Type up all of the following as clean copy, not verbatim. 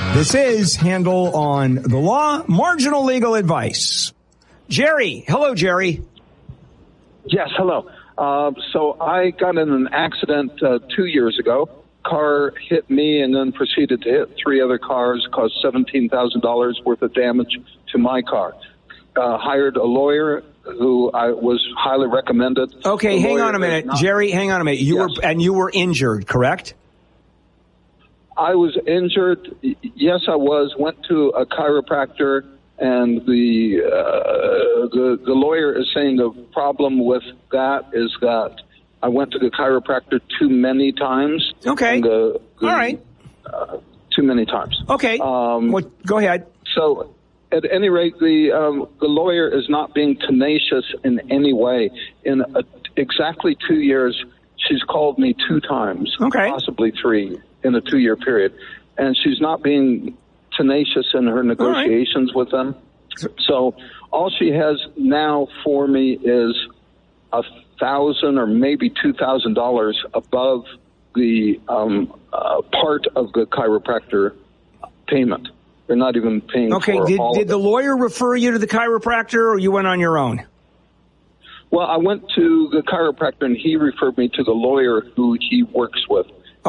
This is Handel on the Law, marginal legal advice. Jerry. Hello, Jerry. Yes, hello. So I got in an accident 2 years ago. Car hit me and then proceeded to hit three other cars, caused $17,000 worth of damage to my car. Hired a lawyer who I was highly recommended. Okay, hang on a minute. Jerry, hang on a minute. You were injured, correct? I was injured. Yes, I was. Went to a chiropractor, and the lawyer is saying the problem with that is that I went to the chiropractor too many times. Okay. All right. Too many times. Okay. Go ahead. So, at any rate, the lawyer is not being tenacious in any way. In exactly 2 years, she's called me 2 times, possibly 3, in a 2-year period, and she's not being tenacious in her negotiations with them. So, all she has now for me is $1,000 or maybe $2,000 above the part of the chiropractor payment. They're not even paying for all of it. Did the lawyer refer you to the chiropractor, or you went on your own? Well, I went to the chiropractor, and he referred me to the lawyer who he works with.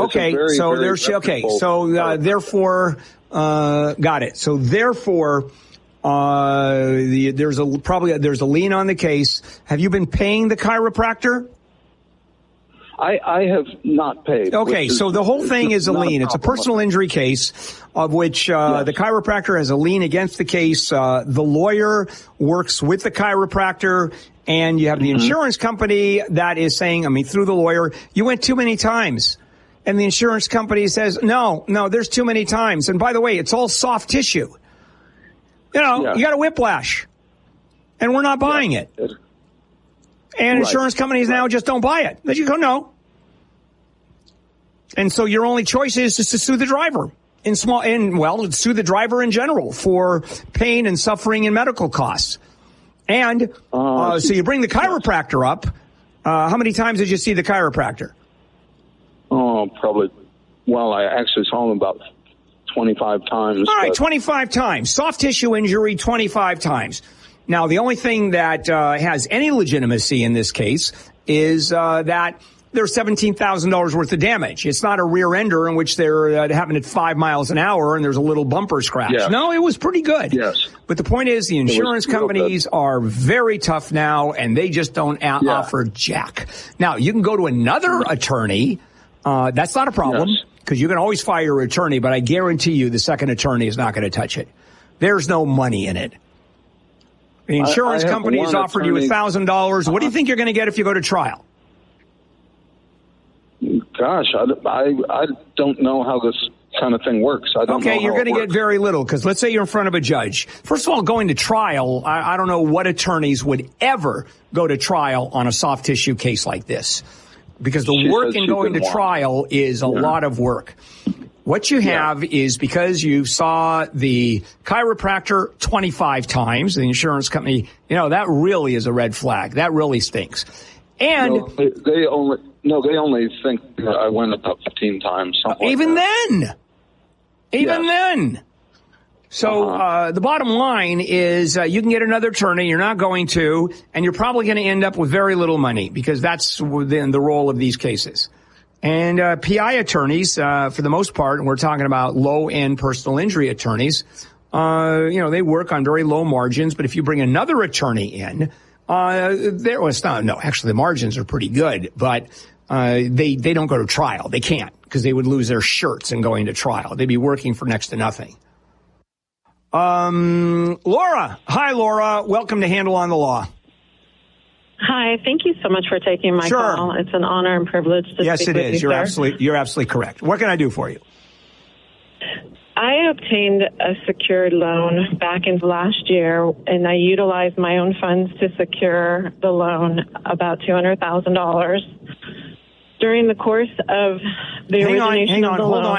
Therefore, got it. So therefore, there's a lien on the case. Have you been paying the chiropractor? I have not paid. Okay, so the whole thing is a lien. It's a personal injury case of which the chiropractor has a lien against the case. The lawyer works with the chiropractor, and you have the insurance company that is saying, through the lawyer, you went too many times. And the insurance company says, no, there's too many times. And by the way, it's all soft tissue. You got a whiplash, and we're not buying it. And insurance companies now just don't buy it. They just go, no. And so your only choice is just to sue the driver sue the driver in general for pain and suffering and medical costs. And so you bring the chiropractor up. How many times did you see the chiropractor? Oh, probably. Well, I actually saw him about 25 times. All right, 25 times. Soft tissue injury, 25 times. Now, the only thing that has any legitimacy in this case is that there's $17,000 worth of damage. It's not a rear ender in which it happened at 5 miles an hour and there's a little bumper scratch. Yes. No, it was pretty good. Yes. But the point is the insurance companies are very tough now, and they just don't offer jack. Now, you can go to another attorney. That's not a problem because you can always fire your attorney, but I guarantee you the second attorney is not going to touch it. There's no money in it. The insurance company has offered you $1,000. What do you think you're going to get if you go to trial? Gosh, I don't know how this kind of thing works. I don't know. Okay, you're going to get very little because let's say you're in front of a judge. First of all, going to trial, I don't know what attorneys would ever go to trial on a soft tissue case like this because the work in going to trial is a lot of work. What you have is because you saw the chiropractor 25 times, the insurance company, that really is a red flag. That really stinks. And they only think I went about 15 times. Even then. So the bottom line is you can get another attorney. You're not going to, and you're probably going to end up with very little money because that's within the role of these cases. And PI attorneys, for the most part, and we're talking about low-end personal injury attorneys, they work on very low margins. But if you bring another attorney in, actually the margins are pretty good, but they don't go to trial. They can't because they would lose their shirts in going to trial. They'd be working for next to nothing. Laura. Hi, Laura. Welcome to Handel on the Law. Hi, thank you so much for taking my call. It's an honor and privilege to speak with you, sir. Yes, it is. You're absolutely correct. What can I do for you? I obtained a secured loan back in last year, and I utilized my own funds to secure the loan, about $200,000. During the course of the origination of the loan...